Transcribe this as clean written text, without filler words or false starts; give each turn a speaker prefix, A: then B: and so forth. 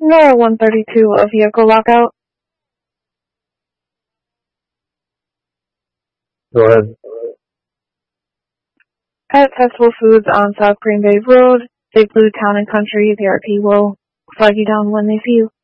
A: Nora 132, a vehicle lockout.
B: Go ahead.
A: At Festival Foods on South Green Bay Road, Big Blue Town and Country, the RP will flag you down when they see you.